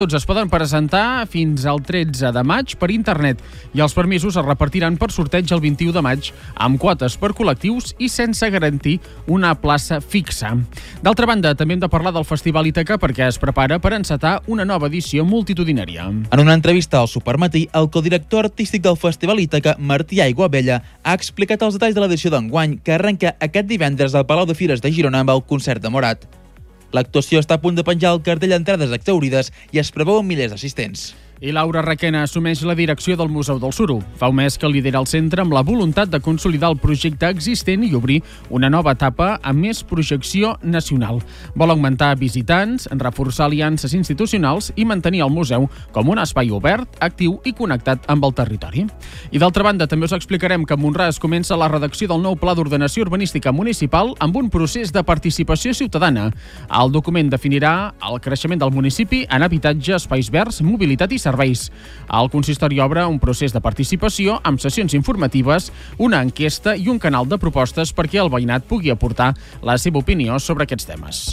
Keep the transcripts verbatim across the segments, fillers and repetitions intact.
Tots es poden presentar fins al tretze de maig per internet i els permisos es repartiran per sorteig el vint-i-u de maig amb quotes per col·lectius i sense garantir una plaça fixa. D'altra banda, també hem de parlar del Festival Ítaca perquè es prepara per encetar una nova edició multitudinària. En una entrevista al Supermatí, el codirector artístic del Festival Ítaca, Martí Aiguabella, ha explicat els detalls de l'edició d'enguany, que arrenca aquest divendres al Palau de Fires de Girona amb el concert de Morat. L'actuació està a punt de penjar el cartell d'entrades exhaurides i es preveuen milers d'assistents. I Laura Requena assumeix la direcció del Museu del Suro. Fa un mes que lidera el centre amb la voluntat de consolidar el projecte existent i obrir una nova etapa amb més projecció nacional. Vol augmentar visitants, reforçar aliances institucionals i mantenir el museu com un espai obert, actiu i connectat amb el territori. I d'altra banda, també us explicarem que a Mont-ras comença la redacció del nou Pla d'Ordenació Urbanística Municipal amb un procés de participació ciutadana. El document definirà el creixement del municipi en habitatge, espais verds, mobilitat i serveis. El consistori obre un procés de participació amb sessions informatives, una enquesta i un canal de propostes perquè el veïnat pugui aportar la seva opinió sobre aquests temes.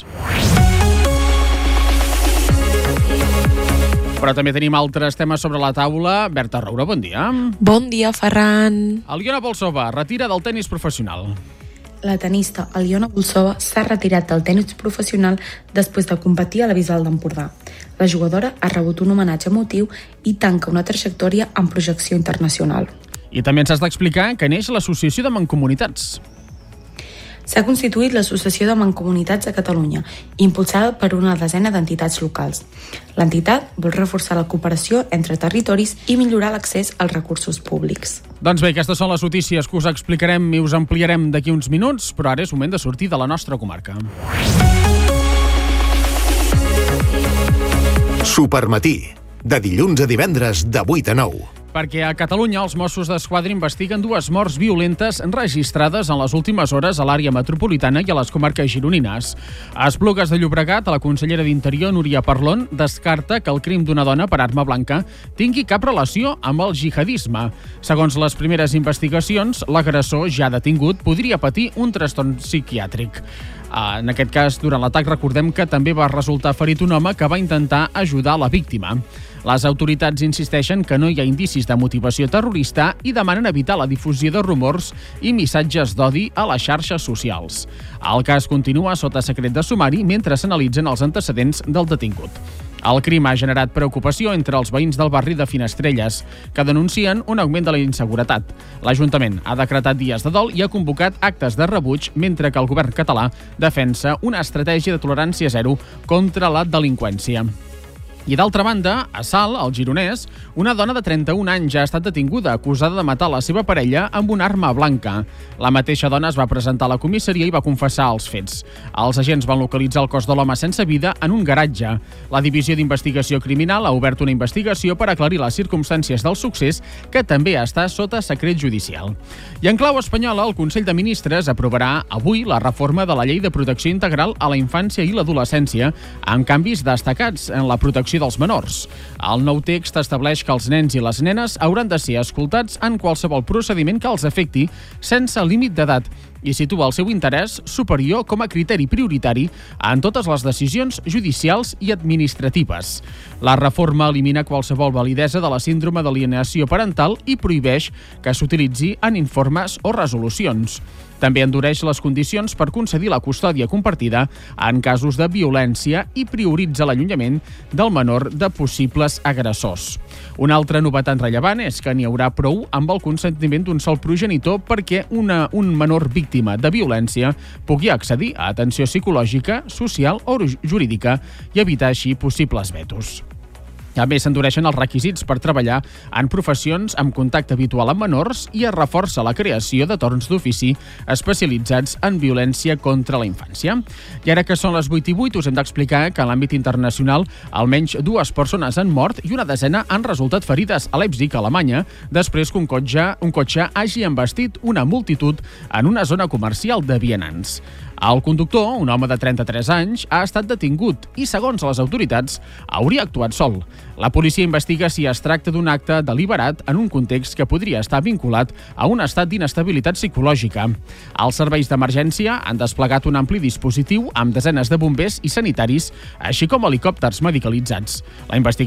Però també tenim altres temes sobre la taula. Berta Roura, bon dia. Bon dia, Ferran. Aliona Bolsova retira del tenis professional. La tenista Aliona Bolsova s'ha retirat del tenis professional després de competir a la Bisbal d'Empordà. La jugadora ha rebut un homenatge emotiu i tanca una trajectòria amb projecció internacional. I també ens has d'explicar que neix l'Associació de Mancomunitats. S'ha constituït l'Associació de Mancomunitats de Catalunya, impulsada per una desena d'entitats locals. L'entitat vol reforçar la cooperació entre territoris i millorar l'accés als recursos públics. Doncs bé, aquestes són les notícies que us explicarem i us ampliarem d'aquí uns minuts, però ara és moment de sortir de la nostra comarca. Supermatí, de dilluns a divendres de vuit a nou. Perquè a Catalunya els Mossos d'Esquadra investiguen dues morts violentes registrades en les últimes hores a l'àrea metropolitana i a les comarques gironines. A Esplugues de Llobregat, la consellera d'Interior, Núria Parlon, descarta que el crim d'una dona per arma blanca tingui cap relació amb el jihadisme. Segons les primeres investigacions, l'agressor ja detingut podria patir un trastorn psiquiàtric. En aquest cas, durant l'atac, recordem que també va resultar ferit un home que va intentar ajudar la víctima. Les autoritats insisteixen que no hi ha indicis de motivació terrorista i demanen evitar la difusió de rumors i missatges d'odi a les xarxes socials. El cas continua sota secret de sumari mentre s'analitzen els antecedents del detingut. El crim ha generat preocupació entre els veïns del barri de Finestrelles, que denuncien un augment de la inseguretat. L'Ajuntament ha decretat dies de dol i ha convocat actes de rebuig, mentre que el govern català defensa una estratègia de tolerància zero contra la delinqüència. I d'altra banda, a Salt, al Gironès, una dona de trenta-un anys ja ha estat detinguda acusada de matar la seva parella amb una arma blanca. La mateixa dona es va presentar a la comissaria i va confessar els fets. Els agents van localitzar el cos de l'home sense vida en un garatge. La Divisió d'Investigació Criminal ha obert una investigació per aclarir les circumstàncies del succés, que també està sota secret judicial. I en clau espanyola, el Consell de Ministres aprovarà avui la reforma de la Llei de Protecció Integral a la Infància i l'Adolescència, amb canvis destacats en la protecció dels menors. El nou text estableix que els nens i les nenes hauran de ser escoltats en qualsevol procediment que els afecti sense límit d'edat i situa el seu interès superior com a criteri prioritari en totes les decisions judicials i administratives. La reforma elimina qualsevol validesa de la síndrome d'alienació parental i prohibeix que s'utilitzi en informes o resolucions. També endureix les condicions per concedir la custòdia compartida en casos de violència i prioritza l'allunyament del menor de possibles agressors. Una altra novetat rellevant és que n'hi haurà prou amb el consentiment d'un sol progenitor perquè una, un menor víctima de violència pugui accedir a atenció psicològica, social o jurídica i evitar així possibles vetos. A més, s'endureixen els requisits per treballar en professions amb contacte habitual amb menors i es reforça la creació de torns d'ofici especialitzats en violència contra la infància. I ara que són les vuit i vuit, us hem d'explicar que en l'àmbit internacional almenys dues persones han mort i una desena han resultat ferides a Leipzig, Alemanya, després que un cotxe, un cotxe hagi embastit una multitud en una zona comercial de vianants. El conductor, un home de trenta-tres anys, ha estat detingut i, segons les autoritats, hauria actuat sol. La policia investiga si es tracta d'un acte deliberat en un context que podria estar vinculat a un estat d'inestabilitat psicològica. Els serveis d'emergència han desplegat un ampli dispositiu amb desenes de bombers i sanitaris, així com helicòpters medicalitzats. La investigació